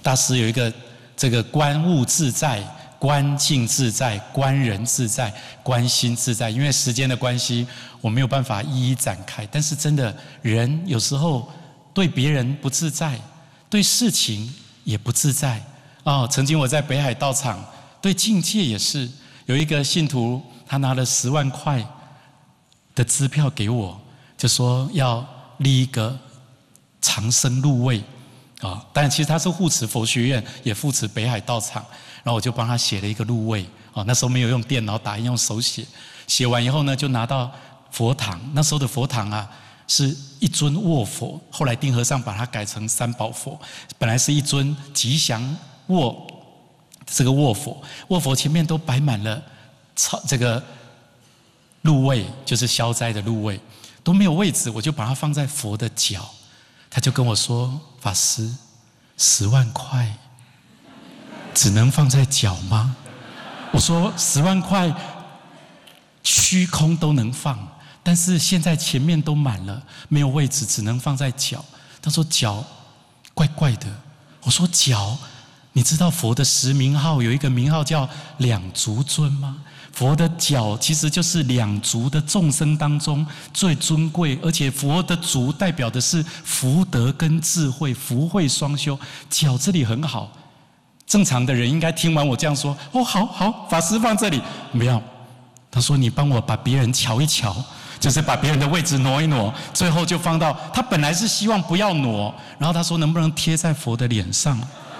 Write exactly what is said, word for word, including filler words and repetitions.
大师有一个这个观物自在、观境自在、观人自在、观心自在。因为时间的关系，我没有办法一一展开。但是真的，人有时候对别人不自在，对事情也不自在。哦，曾经我在北海道场，对境界也是有一个信徒，他拿了十万块的支票给我，就说要立一个长生入位。啊、哦，但其实他是护持佛学院，也护持北海道场，然后我就帮他写了一个入位。哦，那时候没有用电脑打印，用手写。写完以后呢，就拿到佛堂。那时候的佛堂啊，是一尊卧佛，后来定和尚把它改成三宝佛。本来是一尊吉祥卧，这个卧佛，卧佛前面都摆满了这个入位，就是消灾的入位，都没有位置，我就把它放在佛的脚。他就跟我说：“法师，十万块只能放在脚吗？”我说：“十万块虚空都能放，但是现在前面都满了，没有位置，只能放在脚。”他说：“脚怪怪的。”我说：“脚，你知道佛的十名号有一个名号叫两足尊吗？佛的脚其实就是两足的众生当中最尊贵，而且佛的足代表的是福德跟智慧，福慧双修。脚这里很好，正常的人应该听完我这样说，哦，好好，法师放这里，不要。他说你帮我把别人瞧一瞧，就是把别人的位置挪一挪，最后就放到他本来是希望不要挪，然后他说能不能贴在佛的脸上。